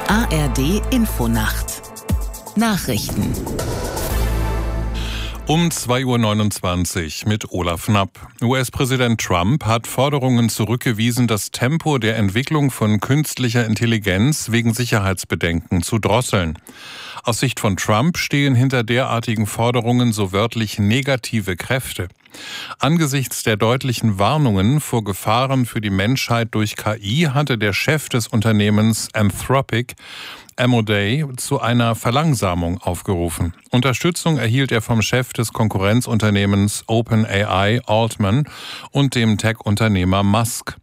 ARD Infonacht Nachrichten um 2:29 Uhr mit Olaf Knapp. US-Präsident Trump hat Forderungen zurückgewiesen, das Tempo der Entwicklung von künstlicher Intelligenz wegen Sicherheitsbedenken zu drosseln. Aus Sicht von Trump stehen hinter derartigen Forderungen so wörtlich negative Kräfte. Angesichts der deutlichen Warnungen vor Gefahren für die Menschheit durch KI hatte der Chef des Unternehmens Anthropic, Amodei, zu einer Verlangsamung aufgerufen. Unterstützung erhielt er vom Chef des Konkurrenzunternehmens OpenAI, Altman, und dem Tech-Unternehmer Musk.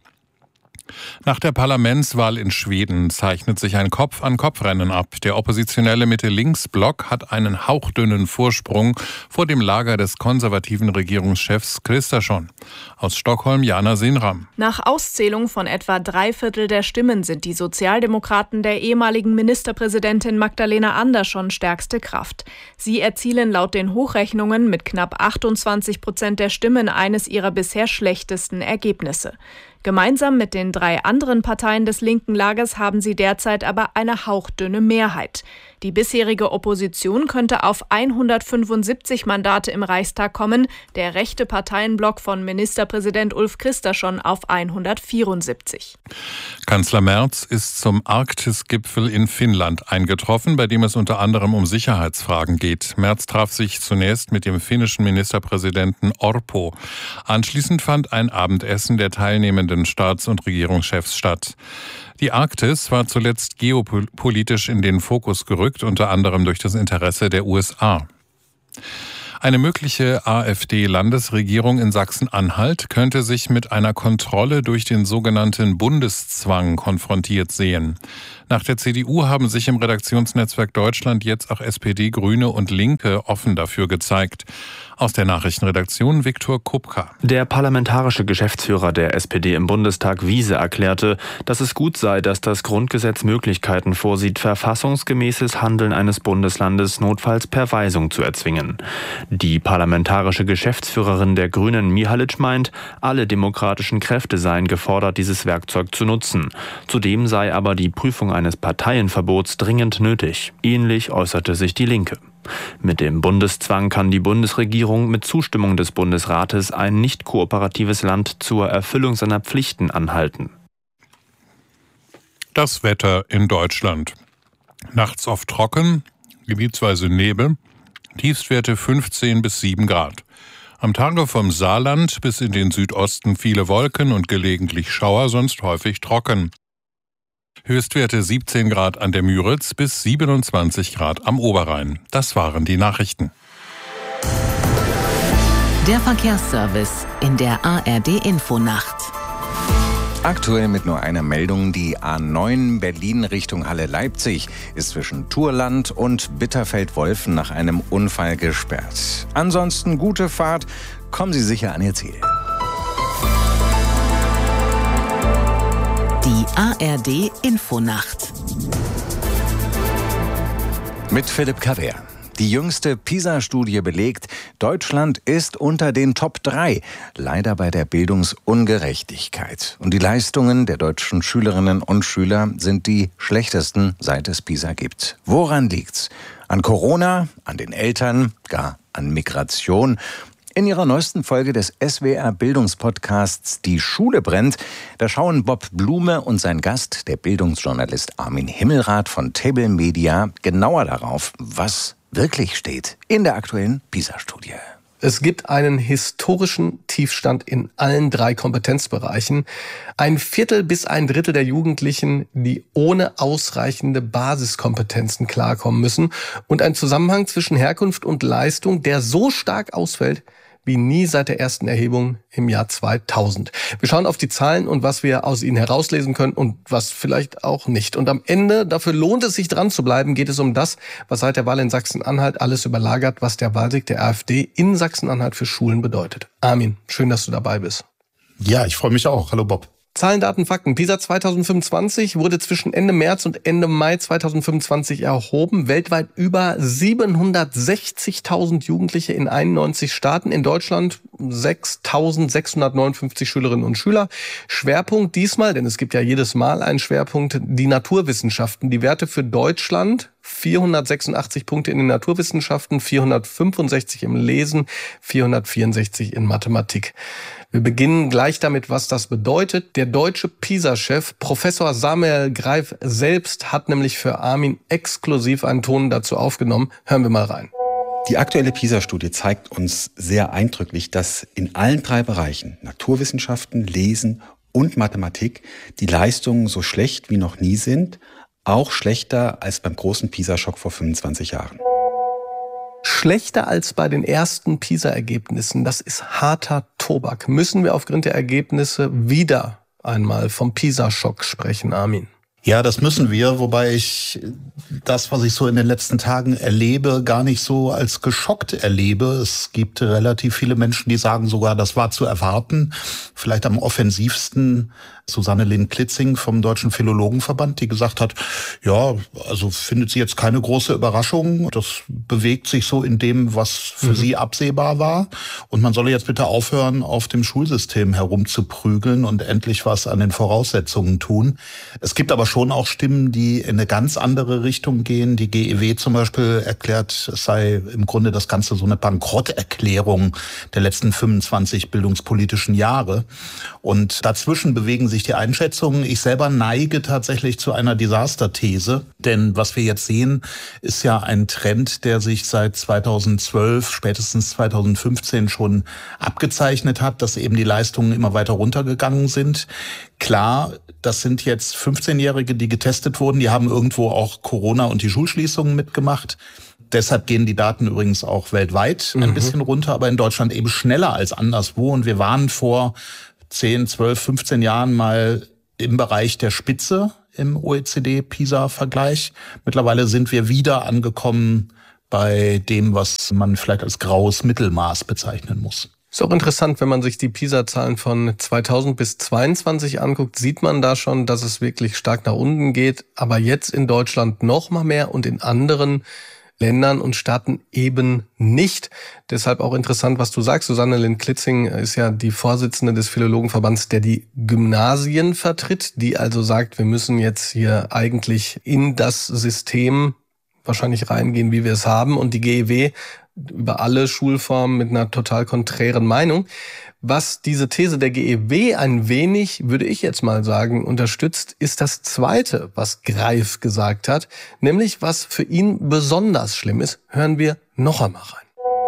Nach der Parlamentswahl in Schweden zeichnet sich ein Kopf-an-Kopf-Rennen ab. Der oppositionelle Mitte-Links-Block hat einen hauchdünnen Vorsprung vor dem Lager des konservativen Regierungschefs Kristersson. Aus Stockholm Jana Sinram. Nach Auszählung von etwa 3/4 der Stimmen sind die Sozialdemokraten der ehemaligen Ministerpräsidentin Magdalena Andersson stärkste Kraft. Sie erzielen laut den Hochrechnungen mit knapp 28% der Stimmen eines ihrer bisher schlechtesten Ergebnisse. Gemeinsam mit den 3 anderen Parteien des linken Lagers haben sie derzeit aber eine hauchdünne Mehrheit. Die bisherige Opposition könnte auf 175 Mandate im Reichstag kommen, der rechte Parteienblock von Ministerpräsident Ulf Kristersson auf 174. Kanzler Merz ist zum Arktis-Gipfel in Finnland eingetroffen, bei dem es unter anderem um Sicherheitsfragen geht. Merz traf sich zunächst mit dem finnischen Ministerpräsidenten Orpo. Anschließend fand ein Abendessen der teilnehmenden Staats- und Regierungschefs statt. Die Arktis war zuletzt geopolitisch in den Fokus gerückt, unter anderem durch das Interesse der USA. Eine mögliche AfD-Landesregierung in Sachsen-Anhalt könnte sich mit einer Kontrolle durch den sogenannten Bundeszwang konfrontiert sehen. Nach der CDU haben sich im Redaktionsnetzwerk Deutschland jetzt auch SPD, Grüne und Linke offen dafür gezeigt. Aus der Nachrichtenredaktion Viktor Kupka. Der parlamentarische Geschäftsführer der SPD im Bundestag, Wiese, erklärte, dass es gut sei, dass das Grundgesetz Möglichkeiten vorsieht, verfassungsgemäßes Handeln eines Bundeslandes notfalls per Weisung zu erzwingen. Die parlamentarische Geschäftsführerin der Grünen, Mihalic, meint, alle demokratischen Kräfte seien gefordert, dieses Werkzeug zu nutzen. Zudem sei aber die Prüfung eines Parteienverbots dringend nötig. Ähnlich äußerte sich die Linke. Mit dem Bundeszwang kann die Bundesregierung mit Zustimmung des Bundesrates ein nicht kooperatives Land zur Erfüllung seiner Pflichten anhalten. Das Wetter in Deutschland. Nachts oft trocken, gebietsweise Nebel, Tiefstwerte 15 bis 7 Grad. Am Tage vom Saarland bis in den Südosten viele Wolken und gelegentlich Schauer, sonst häufig trocken. Höchstwerte 17 Grad an der Müritz bis 27 Grad am Oberrhein. Das waren die Nachrichten. Der Verkehrsservice in der ARD Infonacht. Aktuell mit nur einer Meldung: die A9 Berlin Richtung Halle-Leipzig ist zwischen Thurland und Bitterfeld-Wolfen nach einem Unfall gesperrt. Ansonsten gute Fahrt, kommen Sie sicher an Ihr Ziel. Die ARD Infonacht Mit Philipp Kaver. Die jüngste PISA-Studie belegt, Deutschland ist unter den Top 3, leider bei der Bildungsungerechtigkeit. Und die Leistungen der deutschen Schülerinnen und Schüler sind die schlechtesten, seit es PISA gibt. Woran liegt's? An Corona, an den Eltern, gar an Migration? In ihrer neuesten Folge des SWR-Bildungspodcasts Die Schule brennt, da schauen Bob Blume und sein Gast, der Bildungsjournalist Armin Himmelrath von Table Media, genauer darauf, was wirklich steht in der aktuellen PISA-Studie. Es gibt einen historischen Tiefstand in allen 3 Kompetenzbereichen. 1/4 bis 1/3 der Jugendlichen, die ohne ausreichende Basiskompetenzen klarkommen müssen. Und ein Zusammenhang zwischen Herkunft und Leistung, der so stark ausfällt wie nie seit der ersten Erhebung im Jahr 2000. Wir schauen auf die Zahlen und was wir aus ihnen herauslesen können und was vielleicht auch nicht. Und am Ende, dafür lohnt es sich dran zu bleiben, geht es um das, was seit der Wahl in Sachsen-Anhalt alles überlagert, was der Wahlsieg der AfD in Sachsen-Anhalt für Schulen bedeutet. Armin, schön, dass du dabei bist. Ja, ich freue mich auch. Hallo Bob. Zahlen, Daten, Fakten. PISA 2025 wurde zwischen Ende März und Ende Mai 2025 erhoben. Weltweit über 760.000 Jugendliche in 91 Staaten. In Deutschland 6.659 Schülerinnen und Schüler. Schwerpunkt diesmal, denn es gibt ja jedes Mal einen Schwerpunkt, die Naturwissenschaften. Die Werte für Deutschland: 486 Punkte in den Naturwissenschaften, 465 im Lesen, 464 in Mathematik. Wir beginnen gleich damit, was das bedeutet. Der deutsche PISA-Chef, Professor Samuel Greif selbst, hat nämlich für Armin exklusiv einen Ton dazu aufgenommen. Hören wir mal rein. Die aktuelle PISA-Studie zeigt uns sehr eindrücklich, dass in allen 3 Bereichen, Naturwissenschaften, Lesen und Mathematik, die Leistungen so schlecht wie noch nie sind, auch schlechter als beim großen PISA-Schock vor 25 Jahren. Schlechter als bei den ersten PISA-Ergebnissen, das ist harter Tobak. Müssen wir aufgrund der Ergebnisse wieder einmal vom PISA-Schock sprechen, Armin? Ja, das müssen wir, wobei ich das, was ich so in den letzten Tagen erlebe, gar nicht so als geschockt erlebe. Es gibt relativ viele Menschen, die sagen sogar, das war zu erwarten. Vielleicht am offensivsten Susanne Lind-Klitzing vom Deutschen Philologenverband, die gesagt hat, ja, also findet sie jetzt keine große Überraschung. Das bewegt sich so in dem, was für sie absehbar war. Und man solle jetzt bitte aufhören, auf dem Schulsystem herumzuprügeln und endlich was an den Voraussetzungen tun. Es gibt aber schon auch Stimmen, die in eine ganz andere Richtung gehen. Die GEW zum Beispiel erklärt, es sei im Grunde das Ganze so eine Bankrotterklärung der letzten 25 bildungspolitischen Jahre. Und dazwischen bewegen sich die Einschätzungen. Ich selber neige tatsächlich zu einer Desasterthese, denn was wir jetzt sehen, ist ja ein Trend, der sich seit 2012, spätestens 2015 schon abgezeichnet hat, dass eben die Leistungen immer weiter runtergegangen sind. Klar, das sind jetzt 15-Jährige, die getestet wurden, die haben irgendwo auch Corona und die Schulschließungen mitgemacht. Deshalb gehen die Daten übrigens auch weltweit ein bisschen runter, aber in Deutschland eben schneller als anderswo. Und wir waren vor 10, 12, 15 Jahren mal im Bereich der Spitze im OECD-PISA-Vergleich. Mittlerweile sind wir wieder angekommen bei dem, was man vielleicht als graues Mittelmaß bezeichnen muss. Ist auch interessant, wenn man sich die PISA-Zahlen von 2000 bis 2022 anguckt, sieht man da schon, dass es wirklich stark nach unten geht. Aber jetzt in Deutschland noch mal mehr und in anderen Ländern und Staaten eben nicht. Deshalb auch interessant, was du sagst. Susanne Lind-Klitzing ist ja die Vorsitzende des Philologenverbands, der die Gymnasien vertritt, die also sagt, wir müssen jetzt hier eigentlich in das System wahrscheinlich reingehen, wie wir es haben. Und die GEW über alle Schulformen mit einer total konträren Meinung. Was diese These der GEW ein wenig, würde ich jetzt mal sagen, unterstützt, ist das Zweite, was Greif gesagt hat, nämlich was für ihn besonders schlimm ist. Hören wir noch einmal rein.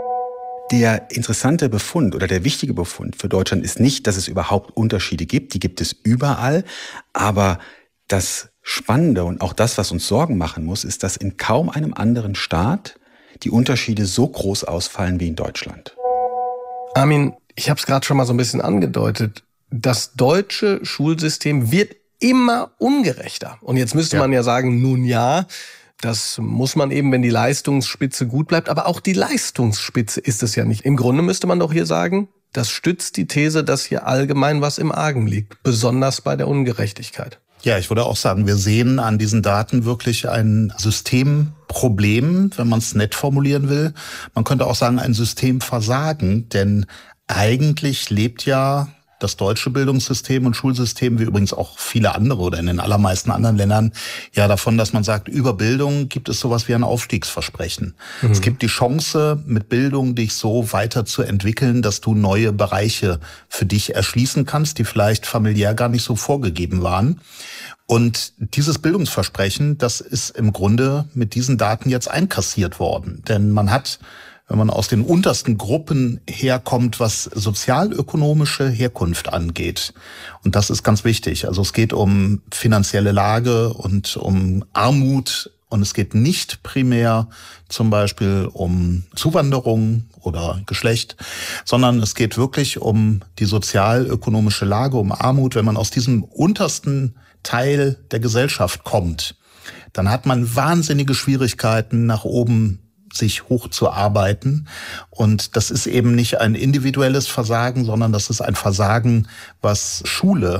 Der interessante Befund oder der wichtige Befund für Deutschland ist nicht, dass es überhaupt Unterschiede gibt. Die gibt es überall. Aber das Spannende und auch das, was uns Sorgen machen muss, ist, dass in kaum einem anderen Staat die Unterschiede so groß ausfallen wie in Deutschland. Armin, ich habe es gerade schon mal so ein bisschen angedeutet. Das deutsche Schulsystem wird immer ungerechter. Und jetzt müsste man ja sagen, nun ja, das muss man eben, wenn die Leistungsspitze gut bleibt. Aber auch die Leistungsspitze ist es ja nicht. Im Grunde müsste man doch hier sagen, das stützt die These, dass hier allgemein was im Argen liegt. Besonders bei der Ungerechtigkeit. Ja, ich würde auch sagen, wir sehen an diesen Daten wirklich ein Systemproblem, wenn man es nett formulieren will. Man könnte auch sagen, ein Systemversagen, denn eigentlich lebt ja das deutsche Bildungssystem und Schulsystem, wie übrigens auch viele andere oder in den allermeisten anderen Ländern, ja davon, dass man sagt, über Bildung gibt es sowas wie ein Aufstiegsversprechen. Es gibt die Chance, mit Bildung dich so weiter zu entwickeln, dass du neue Bereiche für dich erschließen kannst, die vielleicht familiär gar nicht so vorgegeben waren. Und dieses Bildungsversprechen, das ist im Grunde mit diesen Daten jetzt einkassiert worden. Denn man hat, wenn man aus den untersten Gruppen herkommt, was sozialökonomische Herkunft angeht. Und das ist ganz wichtig. Also es geht um finanzielle Lage und um Armut. Und es geht nicht primär zum Beispiel um Zuwanderung oder Geschlecht, sondern es geht wirklich um die sozialökonomische Lage, um Armut. Wenn man aus diesem untersten Teil der Gesellschaft kommt, dann hat man wahnsinnige Schwierigkeiten, nach oben sich hochzuarbeiten. Und das ist eben nicht ein individuelles Versagen, sondern das ist ein Versagen, was Schule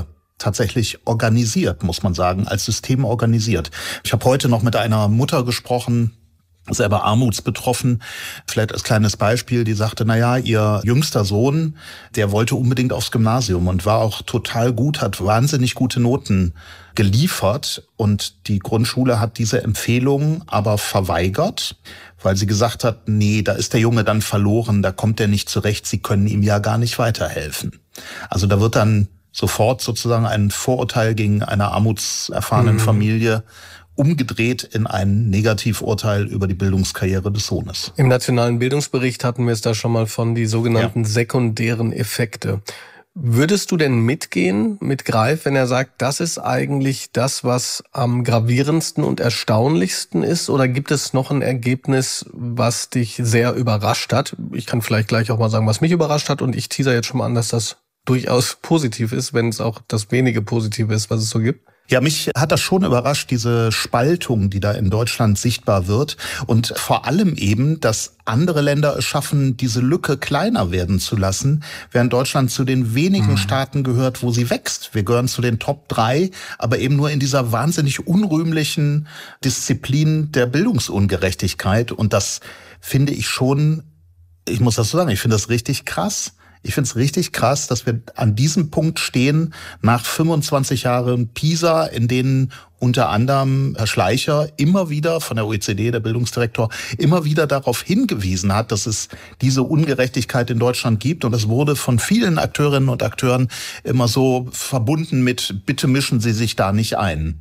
tatsächlich organisiert, muss man sagen, als System organisiert. Ich habe heute noch mit einer Mutter gesprochen, selber armutsbetroffen. Vielleicht als kleines Beispiel, die sagte, ihr jüngster Sohn, der wollte unbedingt aufs Gymnasium und war auch total gut, hat wahnsinnig gute Noten geliefert. Und die Grundschule hat diese Empfehlung aber verweigert, weil sie gesagt hat, nee, da ist der Junge dann verloren, da kommt er nicht zurecht, sie können ihm ja gar nicht weiterhelfen. Also da wird dann sofort sozusagen ein Vorurteil gegen eine armutserfahrenen Familie umgedreht in ein Negativurteil über die Bildungskarriere des Sohnes. Im Nationalen Bildungsbericht hatten wir es da schon mal von, die sogenannten sekundären Effekte. Würdest du denn mitgehen mit Greif, wenn er sagt, das ist eigentlich das, was am gravierendsten und erstaunlichsten ist? Oder gibt es noch ein Ergebnis, was dich sehr überrascht hat? Ich kann vielleicht gleich auch mal sagen, was mich überrascht hat. Und ich teaser jetzt schon mal an, dass das durchaus positiv ist, wenn es auch das wenige Positive ist, was es so gibt. Ja, mich hat das schon überrascht, diese Spaltung, die da in Deutschland sichtbar wird. Und vor allem eben, dass andere Länder es schaffen, diese Lücke kleiner werden zu lassen, während Deutschland zu den wenigen Staaten gehört, wo sie wächst. Wir gehören zu den Top 3, aber eben nur in dieser wahnsinnig unrühmlichen Disziplin der Bildungsungerechtigkeit. Und das finde ich schon, ich muss das so sagen, ich finde das richtig krass. Ich finde es richtig krass, dass wir an diesem Punkt stehen, nach 25 Jahren PISA, in denen unter anderem Herr Schleicher immer wieder von der OECD, der Bildungsdirektor, immer wieder darauf hingewiesen hat, dass es diese Ungerechtigkeit in Deutschland gibt. Und das wurde von vielen Akteurinnen und Akteuren immer so verbunden mit, bitte mischen Sie sich da nicht ein.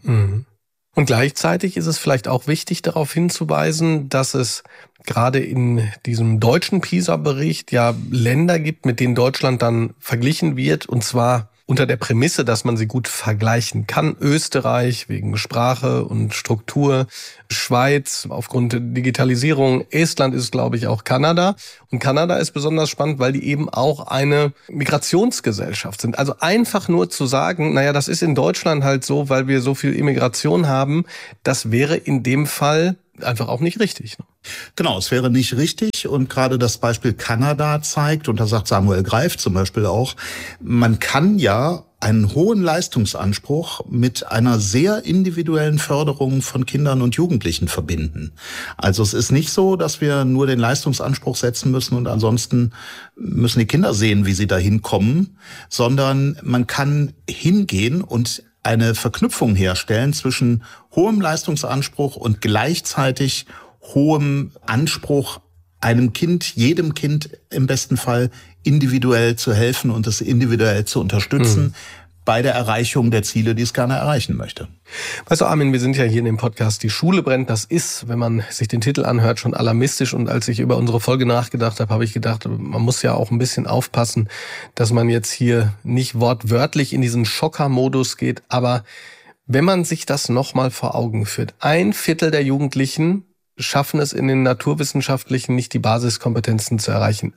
Und gleichzeitig ist es vielleicht auch wichtig, darauf hinzuweisen, dass es gerade in diesem deutschen PISA-Bericht ja Länder gibt, mit denen Deutschland dann verglichen wird, und zwar unter der Prämisse, dass man sie gut vergleichen kann. Österreich wegen Sprache und Struktur, Schweiz aufgrund der Digitalisierung, Estland ist, glaube ich, auch Kanada. Und Kanada ist besonders spannend, weil die eben auch eine Migrationsgesellschaft sind. Also einfach nur zu sagen, das ist in Deutschland halt so, weil wir so viel Immigration haben, das wäre in dem Fall einfach auch nicht richtig. Genau, es wäre nicht richtig, und gerade das Beispiel Kanada zeigt, und da sagt Samuel Greif zum Beispiel auch, man kann ja einen hohen Leistungsanspruch mit einer sehr individuellen Förderung von Kindern und Jugendlichen verbinden. Also es ist nicht so, dass wir nur den Leistungsanspruch setzen müssen und ansonsten müssen die Kinder sehen, wie sie da hinkommen, sondern man kann hingehen und eine Verknüpfung herstellen zwischen hohem Leistungsanspruch und gleichzeitig hohem Anspruch, einem Kind, jedem Kind im besten Fall individuell zu helfen und es individuell zu unterstützen bei der Erreichung der Ziele, die es gerne erreichen möchte. Weißt du, Armin, wir sind ja hier in dem Podcast Die Schule brennt. Das ist, wenn man sich den Titel anhört, schon alarmistisch. Und als ich über unsere Folge nachgedacht habe, habe ich gedacht, man muss ja auch ein bisschen aufpassen, dass man jetzt hier nicht wortwörtlich in diesen Schocker-Modus geht. Aber wenn man sich das nochmal vor Augen führt, 1/4 der Jugendlichen schaffen es in den Naturwissenschaftlichen nicht, die Basiskompetenzen zu erreichen.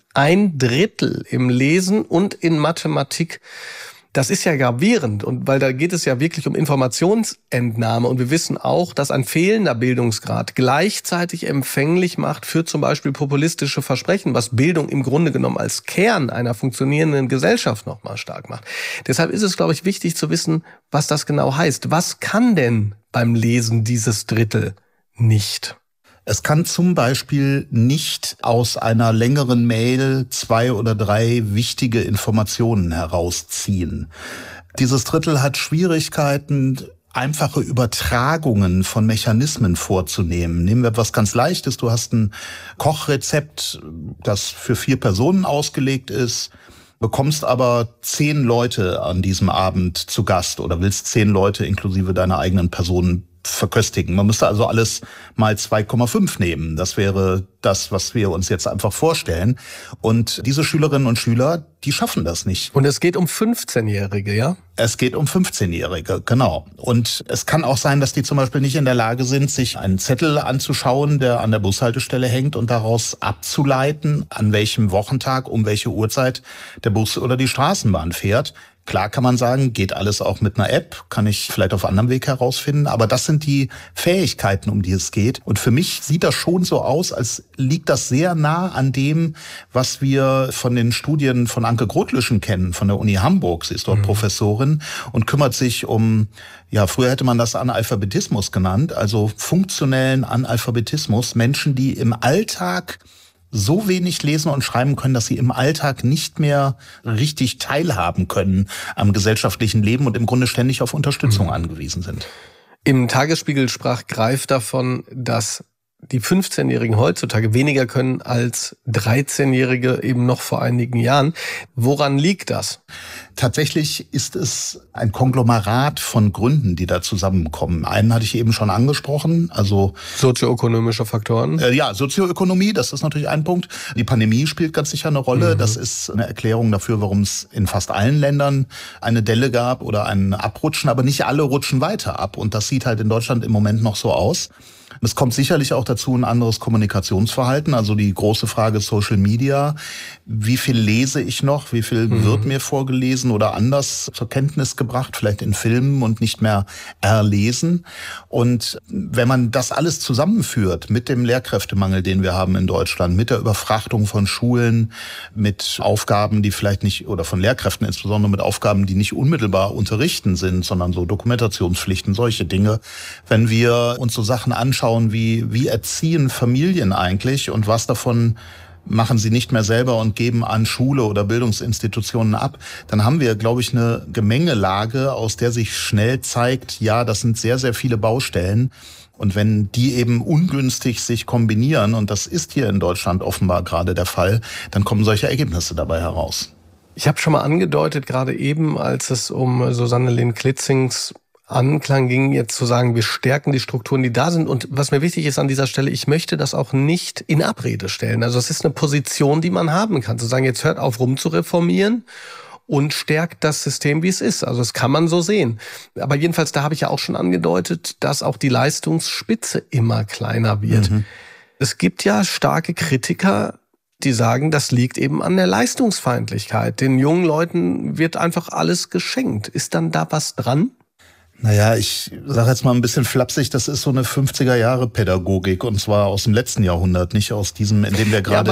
1/3 im Lesen und in Mathematik. Das ist ja gravierend, und weil da geht es ja wirklich um Informationsentnahme, und wir wissen auch, dass ein fehlender Bildungsgrad gleichzeitig empfänglich macht für zum Beispiel populistische Versprechen, was Bildung im Grunde genommen als Kern einer funktionierenden Gesellschaft nochmal stark macht. Deshalb ist es, glaube ich, wichtig zu wissen, was das genau heißt. Was kann denn beim Lesen dieses Drittel nicht? Es kann zum Beispiel nicht aus einer längeren Mail 2 oder 3 wichtige Informationen herausziehen. Dieses Drittel hat Schwierigkeiten, einfache Übertragungen von Mechanismen vorzunehmen. Nehmen wir etwas ganz Leichtes. Du hast ein Kochrezept, das für 4 Personen ausgelegt ist, bekommst aber 10 Leute an diesem Abend zu Gast oder willst 10 Leute inklusive deiner eigenen Person verköstigen. Man müsste also alles mal 2,5 nehmen. Das wäre das, was wir uns jetzt einfach vorstellen. Und diese Schülerinnen und Schüler, die schaffen das nicht. Und es geht um 15-Jährige, ja? Es geht um 15-Jährige, genau. Und es kann auch sein, dass die zum Beispiel nicht in der Lage sind, sich einen Zettel anzuschauen, der an der Bushaltestelle hängt, und daraus abzuleiten, an welchem Wochentag, um welche Uhrzeit der Bus oder die Straßenbahn fährt. Klar kann man sagen, geht alles auch mit einer App, kann ich vielleicht auf anderem Weg herausfinden, aber das sind die Fähigkeiten, um die es geht. Und für mich sieht das schon so aus, als liegt das sehr nah an dem, was wir von den Studien von Anke Grotlüschen kennen, von der Uni Hamburg. Sie ist dort Professorin und kümmert sich um, früher hätte man das Analphabetismus genannt, also funktionellen Analphabetismus, Menschen, die im Alltag so wenig lesen und schreiben können, dass sie im Alltag nicht mehr richtig teilhaben können am gesellschaftlichen Leben und im Grunde ständig auf Unterstützung angewiesen sind. Im Tagesspiegel sprach Greif davon, dass die 15-Jährigen heutzutage weniger können als 13-Jährige eben noch vor einigen Jahren. Woran liegt das? Tatsächlich ist es ein Konglomerat von Gründen, die da zusammenkommen. Einen hatte ich eben schon angesprochen, also sozioökonomische Faktoren. Sozioökonomie, das ist natürlich ein Punkt. Die Pandemie spielt ganz sicher eine Rolle. Das ist eine Erklärung dafür, warum es in fast allen Ländern eine Delle gab oder ein Abrutschen, aber nicht alle rutschen weiter ab. Und das sieht halt in Deutschland im Moment noch so aus. Es kommt sicherlich auch dazu ein anderes Kommunikationsverhalten, also die große Frage Social Media. Wie viel lese ich noch? Wie viel wird mir vorgelesen oder anders zur Kenntnis gebracht? Vielleicht in Filmen und nicht mehr erlesen. Und wenn man das alles zusammenführt mit dem Lehrkräftemangel, den wir haben in Deutschland, mit der Überfrachtung von Schulen, mit Aufgaben, die vielleicht nicht, oder von Lehrkräften insbesondere mit Aufgaben, die nicht unmittelbar unterrichten sind, sondern so Dokumentationspflichten, solche Dinge. Wenn wir uns so Sachen anschauen, wie erziehen Familien eigentlich und was davon machen sie nicht mehr selber und geben an Schule oder Bildungsinstitutionen ab, dann haben wir, glaube ich, eine Gemengelage, aus der sich schnell zeigt, ja, das sind sehr, sehr viele Baustellen. Und wenn die eben ungünstig sich kombinieren, und das ist hier in Deutschland offenbar gerade der Fall, dann kommen solche Ergebnisse dabei heraus. Ich habe schon mal angedeutet, gerade eben, als es um Susanne Lehn-Klitzings Anklang ging, jetzt zu sagen, wir stärken die Strukturen, die da sind. Und was mir wichtig ist an dieser Stelle, ich möchte das auch nicht in Abrede stellen. Also es ist eine Position, die man haben kann. Zu sagen, jetzt hört auf rumzureformieren und stärkt das System, wie es ist. Also das kann man so sehen. Aber jedenfalls, da habe ich ja auch schon angedeutet, dass auch die Leistungsspitze immer kleiner wird. Es gibt ja starke Kritiker, die sagen, das liegt eben an der Leistungsfeindlichkeit. Den jungen Leuten wird einfach alles geschenkt. Ist dann da was dran? Naja, ich sage jetzt mal ein bisschen flapsig, das ist so eine 50er-Jahre-Pädagogik und zwar aus dem letzten Jahrhundert, nicht aus diesem, in dem wir gerade